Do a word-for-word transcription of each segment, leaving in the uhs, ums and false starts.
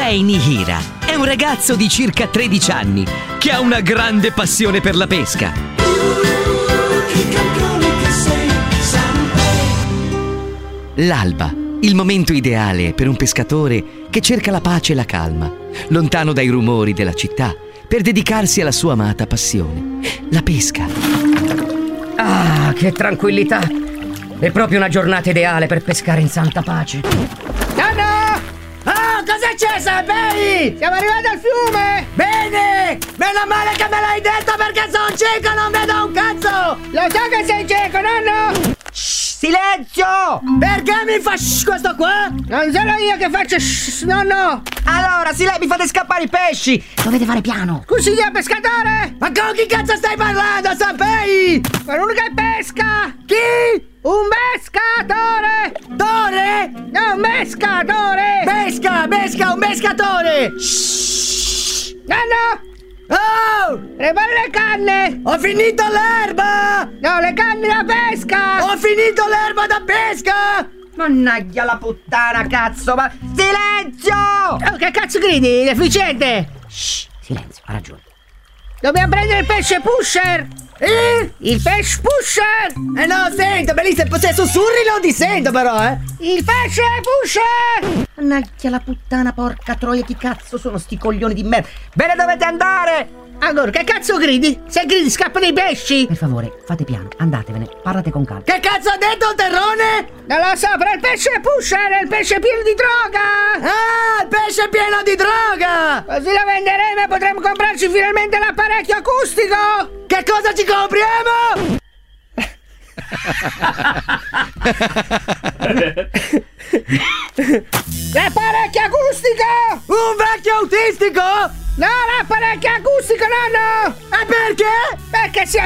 Sanpei Nihira è un ragazzo di circa tredici anni che ha una grande passione per la pesca. L'alba, il momento ideale per un pescatore che cerca la pace e la calma, lontano dai rumori della città, per dedicarsi alla sua amata passione, la pesca. Ah, che tranquillità! È proprio una giornata ideale per pescare in santa pace. Nonno! Oh, cosa c'è, Sanpei? Siamo arrivati al fiume! Bene! Meno male che me l'hai detto perché sono cieco, non vedo un cazzo! Lo so che sei cieco, nonno! Shh, silenzio! Perché mi fa shh questo qua? Non sono io che faccio shh, nonno! Allora, sì, lei mi fate scappare i pesci! Dovete fare piano! Scusi, io pescatore! Ma con chi cazzo stai parlando, Sanpei? Con uno che pesca! Chi? Un pescatore! Tore? No, un pescatore! Pesca, pesca, un pescatore! Shhh! Nonno! Oh! Prepara le canne! Ho finito l'erba! No, le canne da pesca! Ho finito l'erba da pesca! Mannaggia la puttana, cazzo, ma... Silenzio! Oh, che cazzo gridi, deficiente? Shh, silenzio, ha ragione. Dobbiamo prendere il pesce pusher! Eh? Il pesce pusher! Eh no, sento, bellissimo, se sussurri non ti sento però, eh! Il pesce pusher! Mannaggia la puttana, porca troia, chi cazzo sono sti coglioni di merda? Bene, dovete andare! Allora, che cazzo gridi? Se gridi scappano i pesci! Per favore, fate piano, andatevene, parlate con calma. Che cazzo ha detto, terrone? Non lo so, però il pesce pusher è il pesce pieno di droga! Ah, il pesce pieno di droga! Così lo venderemo e potremo comprarci finalmente l'apparecchio acustico! Che cosa ci compriamo? L'apparecchio acustico! Un vecchio autistico? No, l'apparecchio acustico, nonno! E perché? Perché siamo...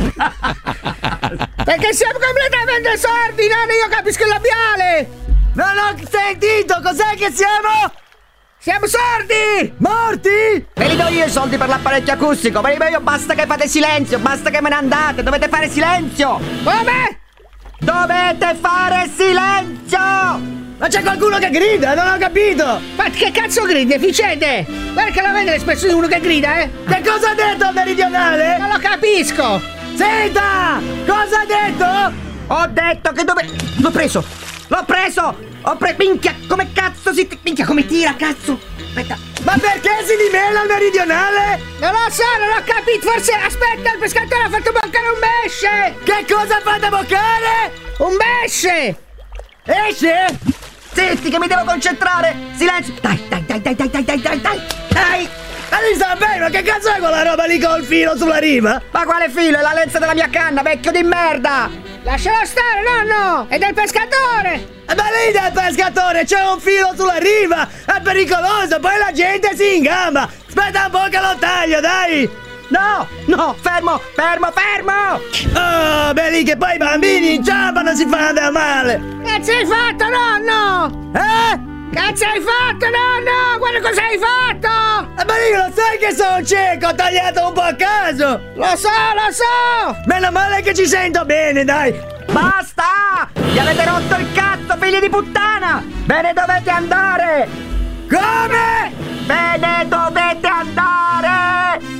Perché siamo completamente sordi, nonno, io capisco il labiale! Non ho sentito, cos'è che siamo? Siamo sordi! Morti? Ve li do io i soldi per l'apparecchio acustico, ve li do io, basta che fate silenzio, basta che me ne andate, dovete fare silenzio! Come? Dovete fare silenzio! Ma c'è qualcuno che grida, non ho capito! Ma che cazzo gridi, deficiente? Guarda che lo vede l'espressione di uno che grida, eh! Che cosa ha detto il meridionale? Non lo capisco! Senta! Cosa ha detto? Ho detto che dove... L'ho preso! L'ho preso! Ho preso... Minchia, come cazzo si... Minchia, come tira, cazzo! Aspetta! Ma perché si dimena il meridionale? Non lo so, non ho capito! Forse... Aspetta, il pescatore ha fatto boccare un pesce! Che cosa ha fatto boccare? Un pesce! Esce? Zitti, che mi devo concentrare! Silenzio! Dai, dai, dai, dai, dai, dai, dai, dai, dai! Dai! Ma li sta bene, ma che cazzo è quella roba lì col filo sulla riva? Ma quale filo? È la lenza della mia canna, vecchio di merda! Lascialo stare, nonno! È del pescatore! Ma lì del pescatore c'è un filo sulla riva! È pericoloso, poi la gente si ingamba! Aspetta un po' che lo taglio, dai! No, no, fermo, fermo, fermo! Oh, beh, lì che poi i bambini inciampano e si fanno del male! Cazzo hai fatto, nonno? Eh? Cazzo hai fatto, nonno? Guarda cosa hai fatto! Ma io lo sai che sono cieco, ho tagliato un po' a caso! Lo so, lo so! Meno male che ci sento bene, dai! Basta! Gli avete rotto il cazzo, figli di puttana! Ve ne dovete andare! Come? Ve ne dovete andare!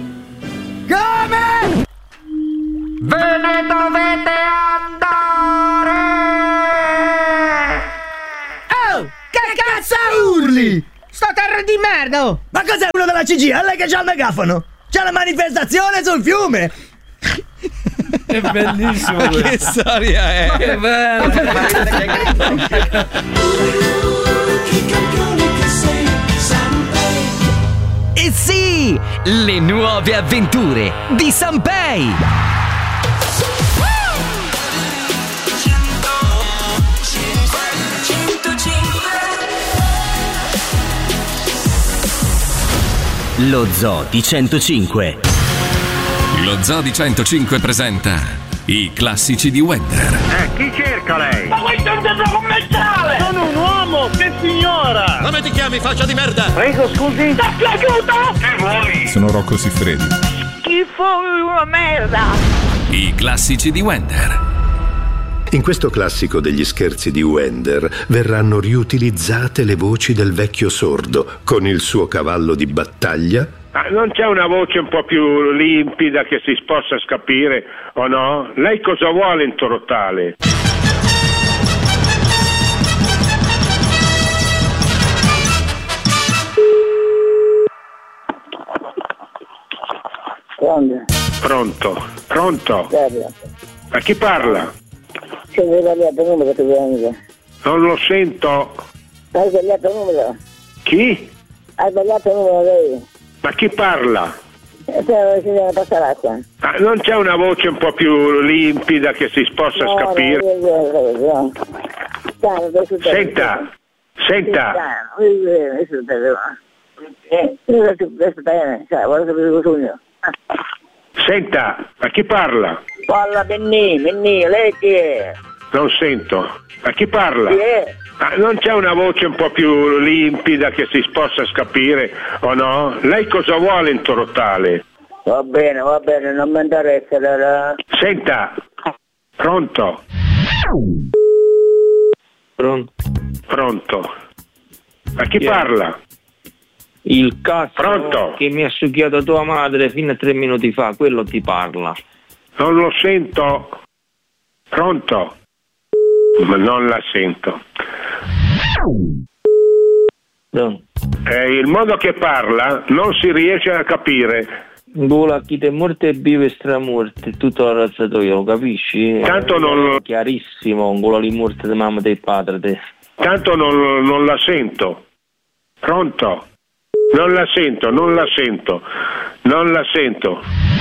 Come? Ve ne dovete andare! Oh! Che cazzo urli? Sto terra di merda! Ma cos'è uno della C G L che c'ha il megafono? C'è la manifestazione sul fiume! È bellissimo! Ma che storia è? Ma che bello! E sì, le nuove avventure di Sanpei! Lo Zoo di centocinque. Lo Zoo di centocinque presenta i classici di Wender. Eh, chi cerca lei? Ma vuoi un centro commerciale? Sono un uomo, che signora! Come ti chiami, faccia di merda? Prego, scusi. Dacci aiuto! Che vuoi? Sono Rocco Siffredi. Schifo, una merda! I classici di Wender. In questo classico degli scherzi di Wender verranno riutilizzate le voci del vecchio sordo con il suo cavallo di battaglia. Ah, non c'è una voce un po' più limpida che si possa capire o no? Lei cosa vuole in Torotale? Pronto? Pronto? Pronto? Guarda. A chi parla? C'è un sbagliato numero che venga. Non lo sento. Hai sbagliato numero? Chi? Hai sbagliato numero lei. Ma chi parla? E se si deve passare l'acqua. Ah, non c'è una voce un po' più limpida che si possa no, capire? No, io, io, io. Chiaro, senta, senta. Senta, a chi parla? Parla Benni, Benni, lei chi è? Non sento. A chi parla? Chi è? Ah, non c'è una voce un po' più limpida che si possa capire o no? Lei cosa vuole in Torotale? Va bene, va bene, non mi interessa. La... Senta, pronto? Pronto? Pronto? A chi Chi è? parla? Il cazzo Pronto? che mi ha succhiato tua madre fino a tre minuti fa, quello ti parla. Non lo sento. Pronto? Ma non la sento. No. Eh, il modo che parla non si riesce a capire. Gola chi te morte e vive stramorte, tutto la razzatoia, lo capisci? Tanto non lo... Chiarissimo, un gola di morte di mamma e di padre te. Tanto non, non la sento. Pronto? Non la sento, non la sento. Non la sento.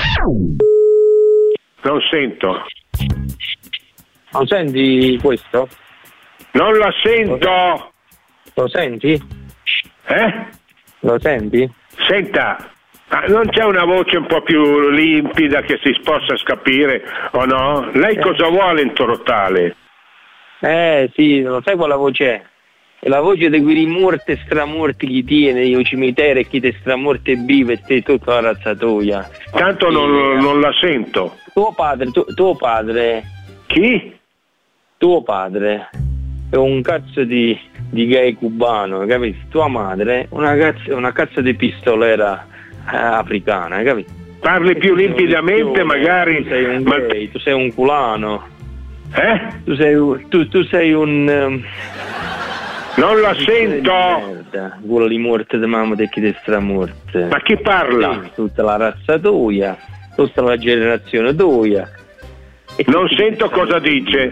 Non sento. Non senti questo? Non la sento. Lo senti? Eh? Lo senti? Senta, ah, non c'è una voce un po' più limpida che si possa capire o no? Lei cosa vuole in Torotale? Eh sì, lo sai quale voce è? È la voce di quelli morti e stramorti chi tiene io cimitero e chi te stramorti e vive e te tutta la razzatoia. Tanto Sì, non, eh. non la sento. Tuo padre, tu, tuo padre, Chi? tuo padre è un cazzo di, di gay cubano, capito? Tua madre una cazzo, una cazzo di pistolera eh, africana, capito? Parli più limpidamente magari. Tu sei un ma- gay, tu sei un culano. Eh? Tu sei, un- tu, tu sei un... Um, Non la sento. merda, quello di morte di mamma e chi te stramorte. Ma chi parla? Sì, tutta la razza tua, tutta la generazione tua. E Non tutti sento questi- cosa dice.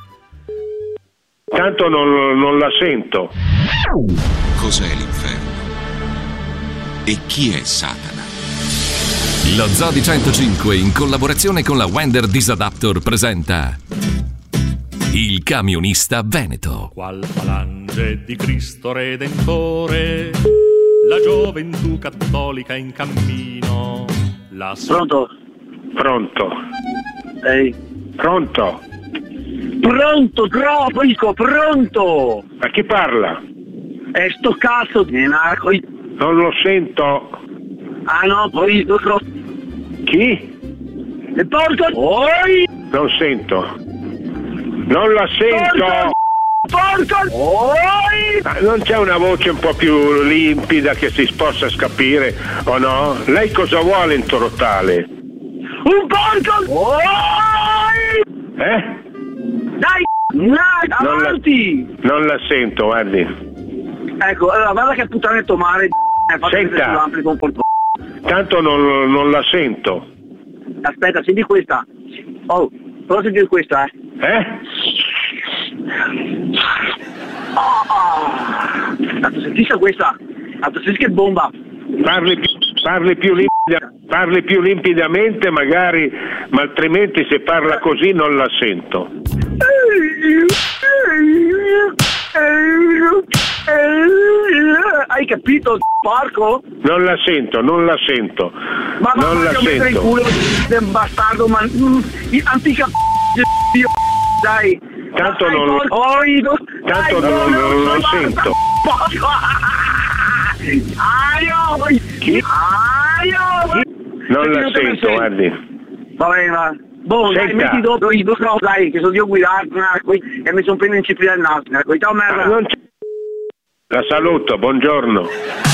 Tanto non, non la sento. Cos'è l'inferno? E chi è Satana? Lo Zoo di centocinque, in collaborazione con la Wender Disadaptor, presenta Il camionista veneto. Qual falange di Cristo Redentore, la gioventù cattolica in cammino. La Pronto? Pronto? Ehi. Pronto? Pronto, troppo, pronto! A chi parla? E sto cazzo di narco. Non lo sento. Ah no, poi troppo. Chi? E porco! Oi! Non sento. Non la sento. Porco! Oi! Ah, non c'è una voce un po' più limpida che si possa capire o no? Lei cosa vuole in Torotale? Un porco! Oi! Eh? Dai, dai, Non la, avanti! non la sento, guardi. Ecco, allora guarda che puttanetto mare eh, fate Senta. sull'ampli con porco. Tanto non, non la sento. Aspetta, senti questa. Oh, prova sentire questa, eh. Eh? Oh, oh. Sentite questa. Senti che bomba. Parli, parli, più limpida, parli più limpidamente magari, ma altrimenti se parla così non la sento. Hai capito, porco? Non la sento, non la sento. Ma va, non la a mettere in sento. culo del bastardo, ma mm, antica dio, dai. Tanto dai, non, porco, oido, tanto dai, non, non, non basta, sento. porco. Aio! Chi? Aio! Non la Senti, sento, senti. guardi. Va bene, va. Boh, dai, Senta. metti dopo i due no, dai, che sono io guidato e mi sono preso in cipria del naso. Ciao merda. La saluto, buongiorno.